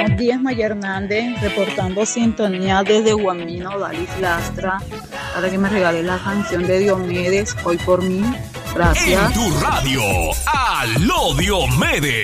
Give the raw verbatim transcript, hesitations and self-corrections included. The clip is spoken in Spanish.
Buenos días, Maya Hernández, reportando sintonía desde Guamino, Dalis Lastra, para que me regale la canción de Diomedes, Hoy por mí. Gracias. En tu radio, Aló Diomedes.